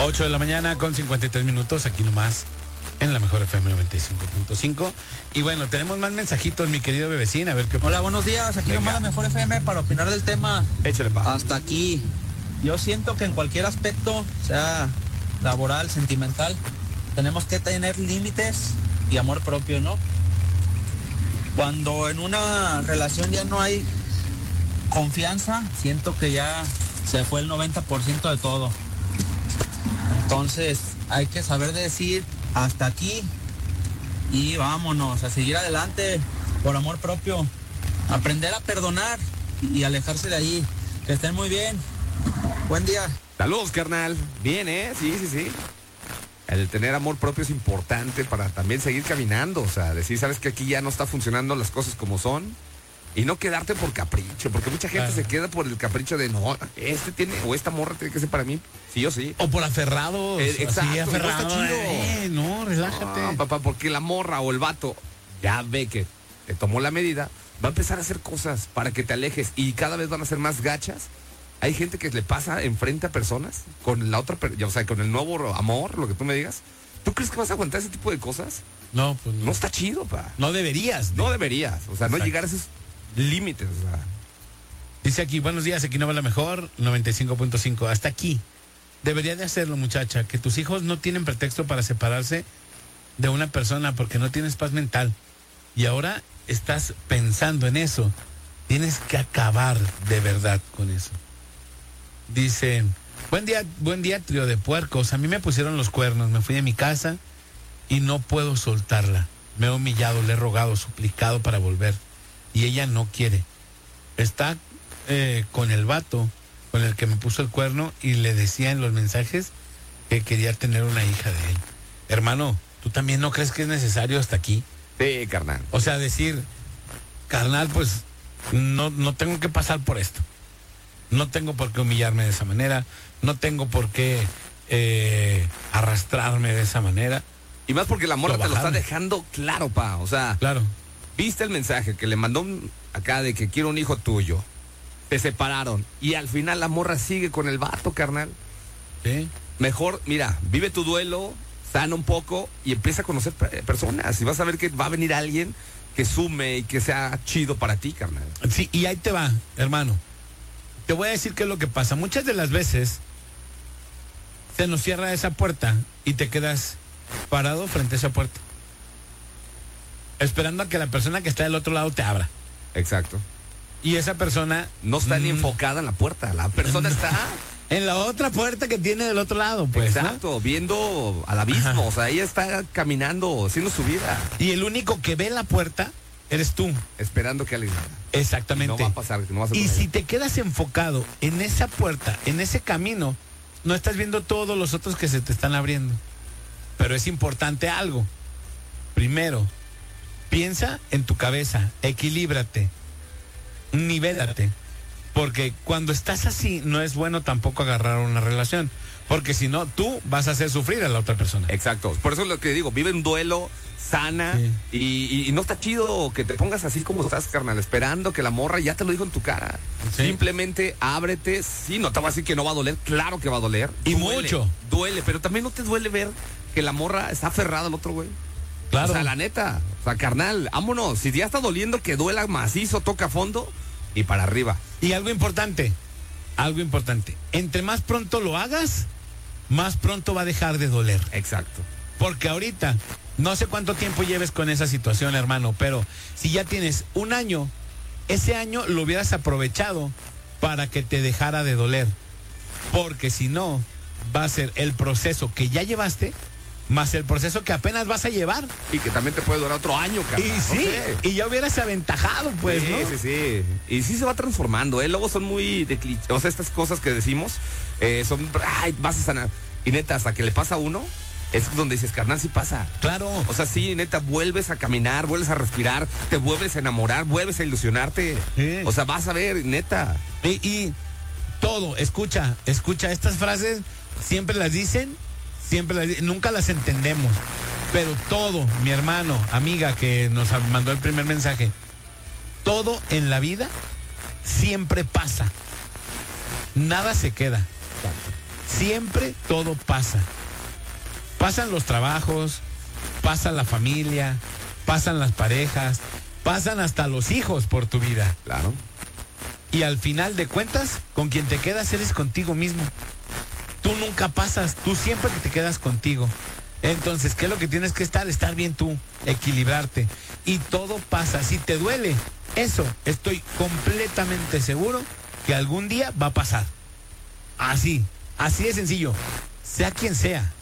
8 de la mañana con 53 minutos, aquí nomás en la mejor FM 95.5. Y bueno, tenemos más mensajitos, mi querido Bebecín, a ver qué... Hola, buenos días, aquí nomás la mejor FM para opinar del tema. Échale, pa. Hasta aquí. Yo siento que en cualquier aspecto, sea laboral, sentimental, tenemos que tener límites y amor propio, ¿no? Cuando en una relación ya no hay confianza, siento que ya se fue el 90% de todo. Entonces hay que saber decir hasta aquí y vámonos a seguir adelante por amor propio, aprender a perdonar y alejarse de ahí. Que estén muy bien. Buen día. Saludos, carnal. Bien, sí. El tener amor propio es importante para también seguir caminando. O sea, decir, sabes que aquí ya no está funcionando las cosas como son. Y no quedarte por capricho, porque mucha gente se queda por el capricho de no, este tiene, o esta morra tiene que ser para mí, sí o sí. O por aferrados. Exacto, así, aferrado. no está chido. No, relájate. No, papá, porque la morra o el vato ya ve que te tomó la medida, va a empezar a hacer cosas para que te alejes y cada vez van a ser más gachas. Hay gente que le pasa enfrente a personas con la otra, o sea, con el nuevo amor, lo que tú me digas. ¿Tú crees que vas a aguantar ese tipo de cosas? No, pues no. No está chido, pa. No deberías. No deberías, o sea, no llegar a esos límites, o sea. Dice aquí, buenos días, aquí no va la mejor, 95.5. Hasta aquí. Debería de hacerlo, muchacha, que tus hijos no tienen pretexto para separarse de una persona porque no tienes paz mental. Y ahora estás pensando en eso. Tienes que acabar de verdad con eso. Dicen, buen día, trío de puercos. A mí me pusieron los cuernos, me fui de mi casa y no puedo soltarla. Me he humillado, le he rogado, suplicado para volver. Y ella no quiere. Está con el vato con el que me puso el cuerno y le decía en los mensajes que quería tener una hija de él. Hermano, ¿tú también no crees que es necesario hasta aquí? Sí, carnal. O sea, decir, carnal, pues no tengo que pasar por esto. No tengo por qué humillarme de esa manera. No tengo por qué arrastrarme de esa manera. Y más porque la morra te lo está dejando claro, pa. O sea, claro. Viste el mensaje que le mandó acá de que quiero un hijo tuyo. Te separaron. Y al final la morra sigue con el vato, carnal. Sí. Mejor, mira, vive tu duelo, sana un poco y empieza a conocer personas. Y vas a ver que va a venir alguien que sume y que sea chido para ti, carnal. Sí, y ahí te va, hermano. Te voy a decir qué es lo que pasa. Muchas de las veces se nos cierra esa puerta y te quedas parado frente a esa puerta, esperando a que la persona que está del otro lado te abra. Exacto. Y esa persona no está ni enfocada en la puerta. La persona está en la otra puerta que tiene del otro lado, pues. Exacto, ¿no? Viendo al abismo. Ajá. O sea, ella está caminando, haciendo su vida. Y el único que ve la puerta eres tú. Esperando que alguien... Exactamente. Y no va a pasar, no vas a y si te quedas enfocado en esa puerta, en ese camino, no estás viendo todos los otros que se te están abriendo. Pero es importante algo. Primero, piensa en tu cabeza, equilíbrate, nivélate. Porque cuando estás así, no es bueno tampoco agarrar una relación. Porque si no, tú vas a hacer sufrir a la otra persona. Exacto. Por eso es lo que digo, vive un duelo, sana, sí. y no está chido que te pongas así como estás, carnal, esperando que la morra ya te lo dijo en tu cara. Sí. Simplemente ábrete. Sí, no te va a decir que no va a doler, claro que va a doler. Y duele, mucho. Duele, pero también no te duele ver que la morra está aferrada al otro güey. Claro. O sea, la neta, o sea, carnal, vámonos. Si ya está doliendo, que duela macizo, toca fondo y para arriba. Y algo importante, entre más pronto lo hagas, más pronto va a dejar de doler. Exacto. Porque ahorita, no sé cuánto tiempo lleves con esa situación, hermano, pero si ya tienes un año, ese año lo hubieras aprovechado para que te dejara de doler. Porque si no, va a ser el proceso que ya llevaste, más el proceso que apenas vas a llevar. Y que también te puede durar otro año, carnal. Y sí, y ya hubieras aventajado, pues, sí, ¿no? Sí. Y sí se va transformando, ¿eh? Luego son muy de cliché. O sea, estas cosas que decimos son, ay, vas a sanar. Y neta, hasta que le pasa a uno, es donde dices, carnal, sí pasa. Claro. O sea, sí, neta, vuelves a caminar, vuelves a respirar, te vuelves a enamorar, vuelves a ilusionarte. Sí. O sea, vas a ver, neta. Y todo, escucha, estas frases siempre las dicen, nunca las entendemos. Pero todo, mi hermano, amiga que nos mandó el primer mensaje, todo en la vida siempre pasa. Nada se queda. siempre todo pasa. Pasan los trabajos, pasa la familia, pasan las parejas, pasan hasta los hijos por tu vida. Claro. Y al final de cuentas, con quien te quedas eres contigo mismo. Tú nunca pasas, tú siempre te quedas contigo. Entonces, ¿qué es lo que tienes que estar? Estar bien tú, equilibrarte. Y todo pasa. Si te duele, eso estoy completamente seguro que algún día va a pasar. Así de sencillo. Sea quien sea.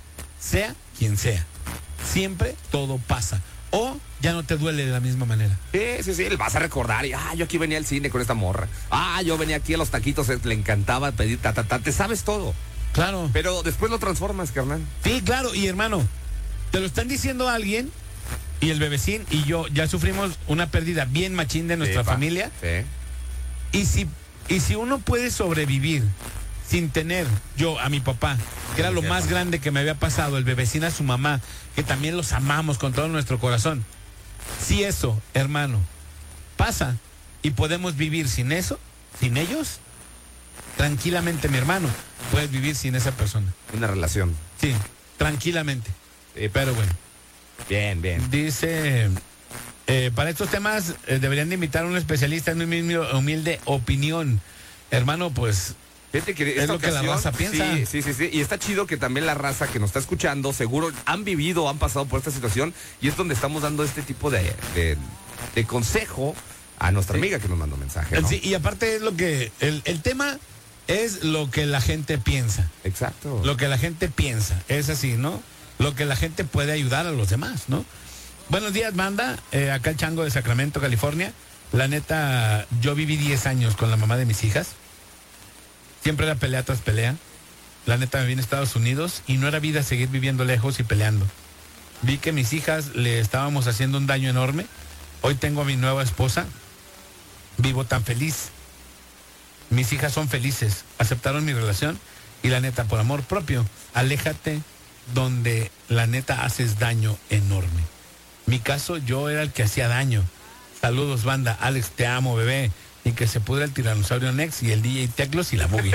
Siempre todo pasa. O ya no te duele de la misma manera. Sí, vas a recordar. Y, yo aquí venía al cine con esta morra. Yo venía aquí a los taquitos, le encantaba pedir te sabes todo. Claro. Pero después lo transformas, carnal. Sí, claro. Y hermano, te lo están diciendo a alguien, y el bebecín y yo ya sufrimos una pérdida bien machín de nuestra familia. Sí. Y si uno puede sobrevivir sin tener yo a mi papá, que era lo más grande que me había pasado, el bebecín a su mamá, que también los amamos con todo nuestro corazón. Si eso, hermano, pasa y podemos vivir sin eso, sin ellos, tranquilamente, mi hermano, puedes vivir sin esa persona. Una relación. Sí, tranquilamente. Pero bueno. Bien. Dice, para estos temas deberían de invitar a un especialista en mi humilde opinión. Hermano, pues fíjate que es lo que la raza piensa. Sí. Y está chido que también la raza que nos está escuchando, seguro han pasado por esta situación, y es donde estamos dando este tipo de consejo a nuestra amiga que nos mandó mensaje, ¿no? Sí, y aparte es lo que, el tema es lo que la gente piensa. Exacto. Lo que la gente piensa, es así, ¿no? Lo que la gente puede ayudar a los demás, ¿no? Buenos días, banda. Acá el Chango de Sacramento, California. La neta, yo viví 10 años con la mamá de mis hijas. Siempre era pelea tras pelea. La neta, me vine a Estados Unidos y no era vida seguir viviendo lejos y peleando. Vi que mis hijas le estábamos haciendo un daño enorme. Hoy tengo a mi nueva esposa. Vivo tan feliz. Mis hijas son felices. Aceptaron mi relación y la neta, por amor propio, aléjate donde la neta haces daño enorme. Mi caso, yo era el que hacía daño. Saludos, banda. Alex, te amo, bebé. Y que se pudra el tiranosaurio Nex y el DJ Teclos y la movie.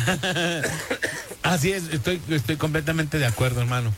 Así es, estoy completamente de acuerdo, hermano.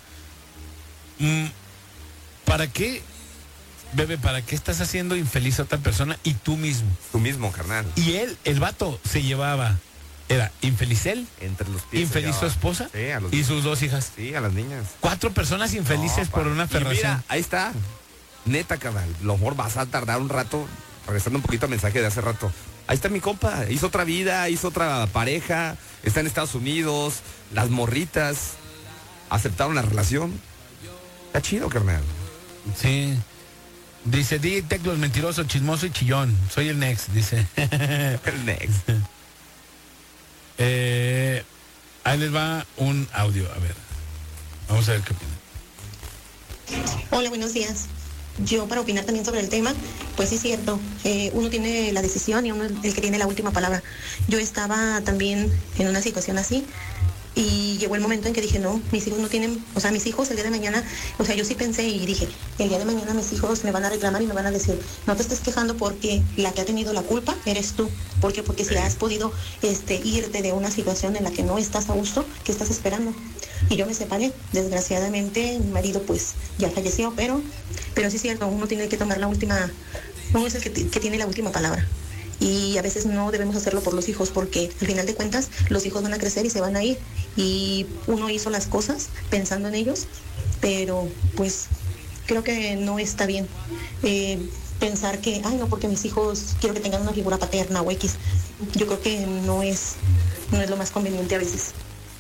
¿Para qué, bebé, para qué estás haciendo infeliz a otra persona y tú mismo? Tú mismo, carnal. Y el vato se llevaba, era infeliz él, entre los pies, infeliz su esposa, sí, a los y sus 2 hijas. Sí, a las niñas. 4 personas infelices por una aferración. Mira, ahí está. Neta, carnal. Lo mejor vas a tardar un rato. Regresando un poquito al mensaje de hace rato. Ahí está mi compa. Hizo otra vida, hizo otra pareja. Está en Estados Unidos. Las morritas aceptaron la relación. Está chido, carnal. Sí. Dice, DJ Teclos, mentiroso, chismoso y chillón. Soy el Next, dice. El Next. Ahí les va un audio. A ver. Vamos a ver qué opinan. Hola, buenos días. Yo, para opinar también sobre el tema, pues sí es cierto, uno tiene la decisión y uno es el que tiene la última palabra. Yo estaba también en una situación así y llegó el momento en que dije, no, mis hijos no tienen, o sea, mis hijos el día de mañana, o sea, yo sí pensé y dije, el día de mañana mis hijos me van a reclamar y me van a decir, no te estés quejando porque la que ha tenido la culpa eres tú. ¿Por qué? Porque si has podido irte de una situación en la que no estás a gusto, ¿qué estás esperando? Y yo me separé. Desgraciadamente, mi marido pues ya falleció, pero sí es cierto, uno tiene que tomar la última, uno es el que tiene la última palabra. Y a veces no debemos hacerlo por los hijos, porque al final de cuentas los hijos van a crecer y se van a ir. Y uno hizo las cosas pensando en ellos, pero pues creo que no está bien pensar que, no, porque mis hijos quiero que tengan una figura paterna o X. Yo creo que no es lo más conveniente a veces.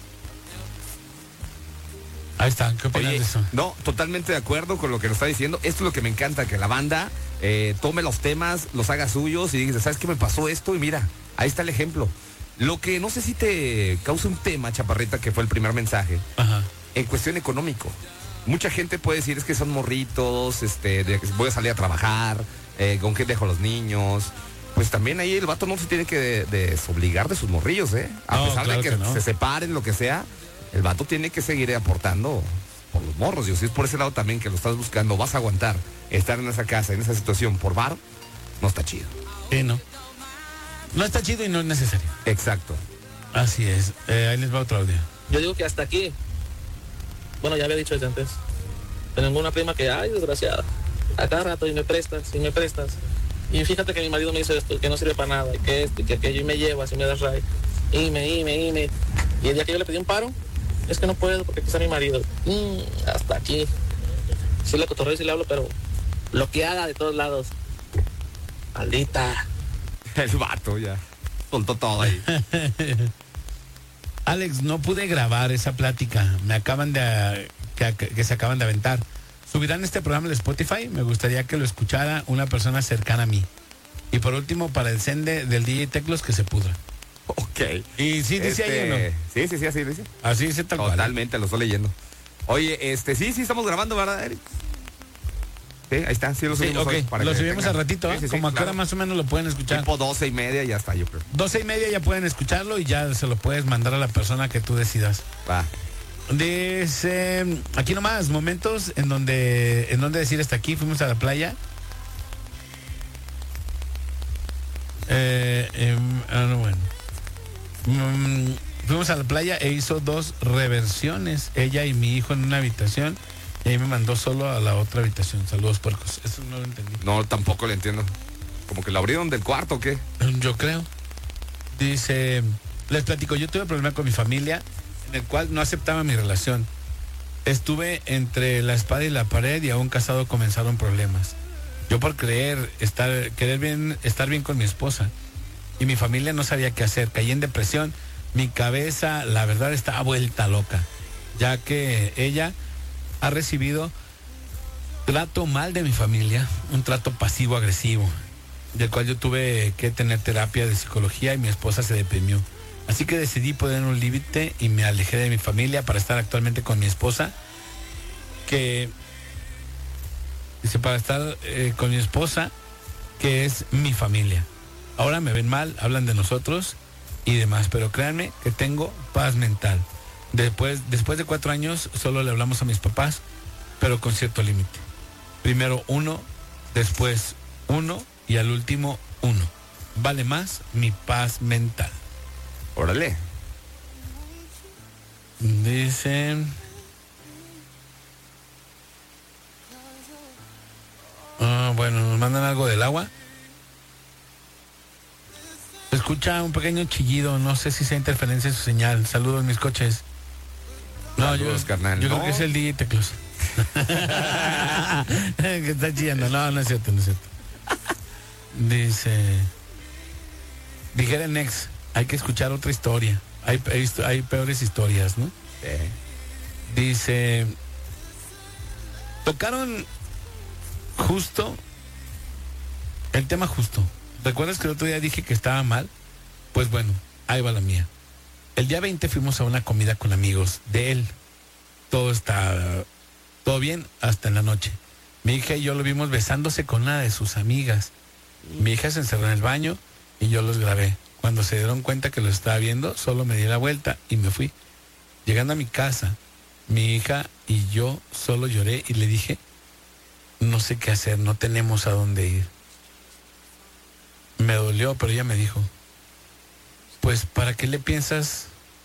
Ahí está, ¿qué opinas de eso? No, totalmente de acuerdo con lo que nos está diciendo. Esto es lo que me encanta, que la banda tome los temas, los haga suyos y diga, ¿sabes qué me pasó esto? Y mira, ahí está el ejemplo. Lo que no sé si te causa un tema, Chaparrita, que fue el primer mensaje, en cuestión económico. Mucha gente puede decir, es que son morritos, voy a salir a trabajar, con qué dejo a los niños. Pues también ahí el vato no se tiene que desobligar de sus morrillos, A pesar de que se separen, lo que sea. El vato tiene que seguir aportando por los morros. Y si es por ese lado también que lo estás buscando, vas a aguantar estar en esa casa, en esa situación por varo, no está chido. Sí, no. No está chido y no es necesario. Exacto. Así es. Ahí les va otro audio. Yo digo que hasta aquí, bueno, ya había dicho desde antes, tengo una prima que, ay, desgraciada, a cada rato y me prestas. Y fíjate que mi marido me dice esto, que no sirve para nada, y que esto, y que aquello, y me llevas y me das ray. Y el día que yo le pedí un paro, es que no puedo porque aquí está mi marido. Hasta aquí. Sí le cotorreo y sí le hablo, pero bloqueada de todos lados. Maldita. El vato ya soltó todo ahí. Alex, no pude grabar esa plática. Me acaban de... que se acaban de aventar. ¿Subirán este programa de Spotify? Me gustaría que lo escuchara una persona cercana a mí. Y por último, para el sende del DJ Teclos, que se pudra. Ok. ¿Y sí dice ahí o no? Sí, así dice. Así dice tal cual. Totalmente, lo estoy leyendo. Oye, sí, estamos grabando, ¿verdad, Eric? Sí, ahí está, sí lo subimos hoy, para lo que subimos al ratito, ¿eh? Sí, Como a qué hora claro. más o menos lo pueden escuchar. Tipo 12:30 ya está, yo creo. 12:30 ya pueden escucharlo y ya se lo puedes mandar a la persona que tú decidas. Va. Dice, aquí nomás, momentos en donde decir hasta aquí, fuimos a la playa. Bueno. Fuimos a la playa e hizo 2 reversiones, ella y mi hijo en una habitación, y ahí me mandó solo a la otra habitación. Saludos, puercos. Eso no lo entendí. No, tampoco le entiendo. ¿Como que lo abrieron del cuarto o qué? Yo creo. Dice, les platico, yo tuve problema con mi familia, en el cual no aceptaba mi relación. Estuve entre la espada y la pared y aún casado comenzaron problemas. Yo por querer estar bien con mi esposa y mi familia no sabía qué hacer. Caí en depresión. Mi cabeza, la verdad, estaba vuelta loca, ya que ella ha recibido trato mal de mi familia, un trato pasivo-agresivo, del cual yo tuve que tener terapia de psicología y mi esposa se deprimió. Así que decidí poner un límite y me alejé de mi familia para estar actualmente con mi esposa, que es mi familia. Ahora me ven mal, hablan de nosotros y demás, pero créanme que tengo paz mental. Después de 4 años solo le hablamos a mis papás, pero con cierto límite. Primero 1, después 1 y al último 1. Vale más mi paz mental. Órale. Dicen... bueno, nos mandan algo del agua. Se escucha un pequeño chillido, no sé si sea interferencia en su señal. Saludos, mis coches. No, Saludos, carnal. yo creo que es el DJ Teclos. Que está chillando. No es cierto. Dice... Dijera el Nex, hay que escuchar otra historia. Hay peores historias, ¿no? Dice... Tocaron justo el tema justo. ¿Recuerdas que el otro día dije que estaba mal? Pues bueno, ahí va la mía. El día 20 fuimos a una comida con amigos de él. Todo bien hasta en la noche. Mi hija y yo lo vimos besándose con una de sus amigas. Mi hija se encerró en el baño y yo los grabé. Cuando se dieron cuenta que los estaba viendo, solo me di la vuelta y me fui. Llegando a mi casa, mi hija y yo solo lloré y le dije, no sé qué hacer, no tenemos a dónde ir. Me dolió, pero ella me dijo, pues ¿para qué le piensas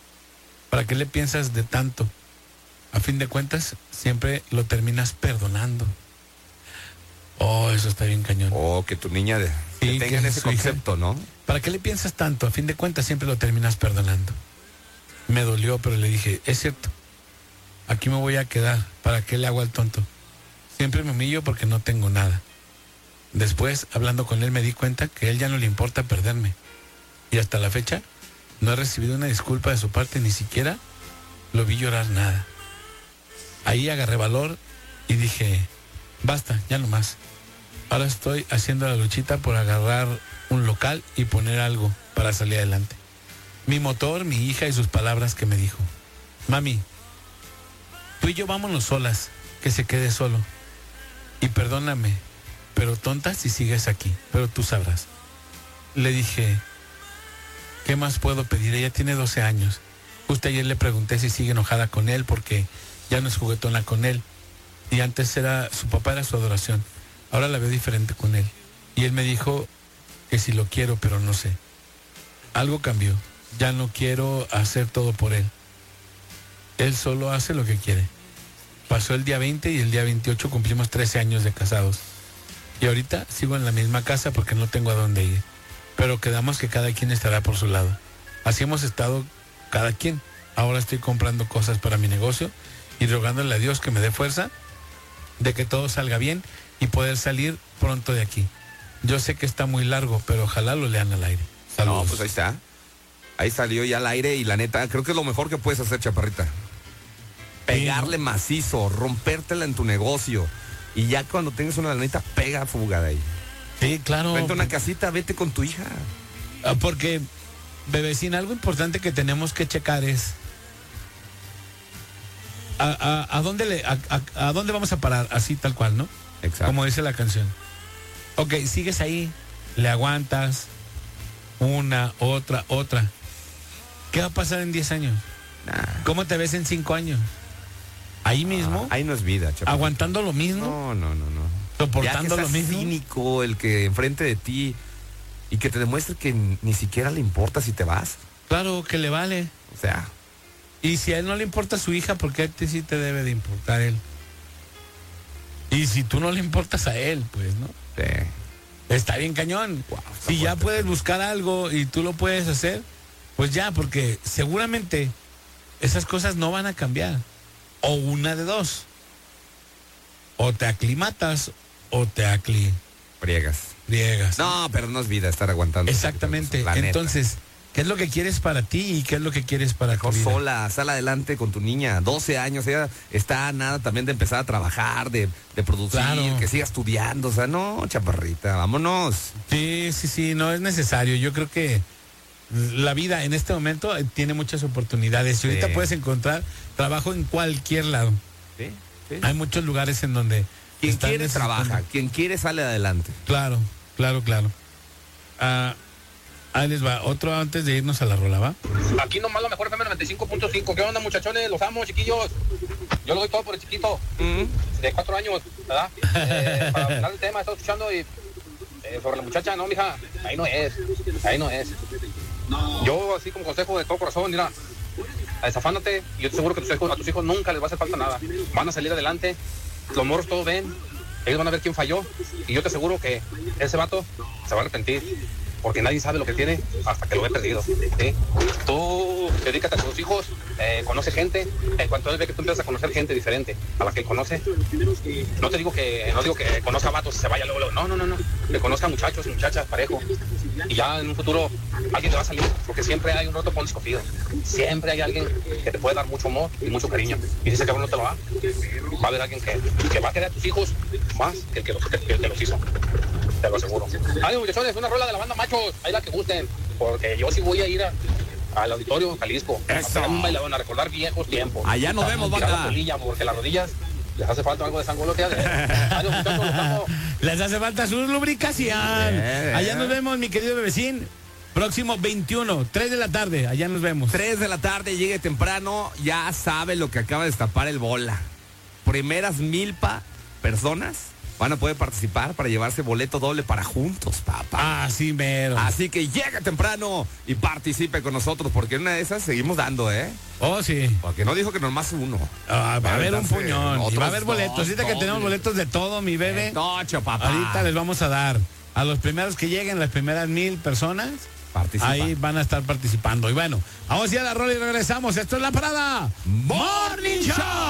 de tanto? A fin de cuentas, siempre lo terminas perdonando. Oh, eso está bien cañón. Oh, que tu niña Sí, tengan que ese su hija- concepto, ¿no? ¿Para qué le piensas tanto? A fin de cuentas, siempre lo terminas perdonando. Me dolió, pero le dije, es cierto, aquí me voy a quedar. ¿Para qué le hago al tonto? Siempre me humillo porque no tengo nada. Después, hablando con él, me di cuenta que a él ya no le importa perderme. Y hasta la fecha, no he recibido una disculpa de su parte, ni siquiera lo vi llorar nada. Ahí agarré valor y dije, basta, ya no más. Ahora estoy haciendo la luchita por agarrar un local y poner algo para salir adelante. Mi motor, mi hija y sus palabras que me dijo, mami, tú y yo vámonos solas, que se quede solo. Y perdóname, pero tonta si sigues aquí, pero tú sabrás. Le dije, ¿qué más puedo pedir? Ella tiene 12 años. Justo ayer le pregunté si sigue enojada con él porque ya no es juguetona con él. Y antes su papá era su adoración. Ahora la veo diferente con él. Y él me dijo que si lo quiero, pero no sé. Algo cambió. ya no quiero hacer todo por él. Él solo hace lo que quiere. Pasó el día 20 y el día 28 cumplimos 13 años de casados. Y ahorita sigo en la misma casa porque no tengo a dónde ir. Pero quedamos que cada quien estará por su lado. Así hemos estado cada quien. Ahora estoy comprando cosas para mi negocio y rogándole a Dios que me dé fuerza de que todo salga bien y poder salir pronto de aquí. Yo sé que está muy largo, pero ojalá lo lean al aire. Saludos. No, pues ahí está. Ahí salió ya al aire y la neta, creo que es lo mejor que puedes hacer, chaparrita. Pegarle macizo, rompértela en tu negocio. Y ya cuando tengas una lanita, pega fuga de ahí. Sí, claro. Vente a una casita, vete con tu hija. Porque, bebecín, algo importante que tenemos que checar es ¿a dónde vamos a parar? Así tal cual, ¿no? Exacto. Como dice la canción. Ok, sigues ahí, le aguantas una, otra. ¿Qué va a pasar en 10 años? Nah. ¿Cómo te ves en 5 años? Ahí mismo, ahí no es vida, chaparrita. aguantando lo mismo, No. soportando ya que lo seas mismo. cínico el que enfrente de ti y que te demuestre que ni siquiera le importa si te vas. Claro que le vale. O sea, Y si a él no le importa su hija, ¿por qué a ti sí te debe de importar él? Y si tú no le importas a él, pues, ¿no? Está bien cañón. Wow, si ya fuerte. puedes buscar algo y tú lo puedes hacer, pues ya, porque seguramente esas cosas no van a cambiar. O una de dos. O te aclimatas o te friegas. friegas. No, pero no es vida estar aguantando. Exactamente. La neta. Entonces, ¿qué es lo que quieres para ti y qué es lo que quieres para tu Mejor vida? sola, sal adelante con tu niña, 12 años, ella está a nada también de empezar a trabajar, de producir, Claro. que siga estudiando, o sea, no, chaparrita, vámonos. Sí, no es necesario. Yo creo que la vida en este momento tiene muchas oportunidades. Y ahorita Sí. puedes encontrar trabajo en cualquier lado. ¿Sí? Hay muchos lugares en donde Quien están quiere necesitando. trabaja, quien quiere sale adelante. Claro. Ahí les va. Otro antes de irnos a la rola, ¿va? Aquí nomás la mejor FM 95.5. ¿Qué onda, muchachones? Los amo, chiquillos. Yo lo doy todo por el chiquito. De 4 años, ¿verdad? Para final del tema, estoy escuchando y sobre la muchacha, no, mija, ahí no es. Yo, así como consejo de todo corazón, mira, desafánate y yo te aseguro que a tus hijos nunca les va a hacer falta nada. Van a salir adelante, los morros todos ven, ellos van a ver quién falló y yo te aseguro que ese vato se va a arrepentir. Porque nadie sabe lo que tiene hasta que lo ve perdido. ¿Sí? Tú dedícate a tus hijos, conoce gente. En cuanto él ve que tú empiezas a conocer gente diferente a la que él conoce, no digo que conozca vatos y se vaya luego. No. Que conozca muchachos y muchachas parejo. Y ya en un futuro alguien te va a salir. Porque siempre hay un roto con escogido. Siempre hay alguien que te puede dar mucho amor y mucho cariño. Y si ese cabrón no te lo da, va a haber alguien que va a querer a tus hijos más que el que los hizo. Te lo aseguro. Ay, muchachones, una rola de la banda Machos, ahí la que gusten, porque yo sí voy a ir al auditorio Jalisco. Eso. A hacer un bailadón, a recordar viejos tiempos. Allá nos vemos, tirar banda. la polilla, porque las rodillas les hace falta algo de sangolotea. Ay, muchachos, los amo. Les hace falta su lubricación. Allá nos vemos, mi querido bebecín. Próximo 21, 3 de la tarde. Allá nos vemos. 3 de la tarde, llegue temprano, ya sabe lo que acaba de destapar el bola. Primeras 1000 personas van a poder participar para llevarse boleto doble para juntos, papá. Sí, mero. Así que llegue temprano y participe con nosotros, porque en una de esas seguimos dando, ¿eh? Oh, sí. Porque no dijo que nomás uno. Va a haber un Entonces, puñón. Y va a otros haber boletos. dos, Ahorita que tenemos dobles. boletos de todo, mi bebé. Tocho, papá. Ahorita les vamos a dar a los primeros que lleguen, las primeras 1000 personas. Participa. Ahí van a estar participando. Y bueno, vamos a ir a la rola y regresamos. Esto es La Parada Morning Show.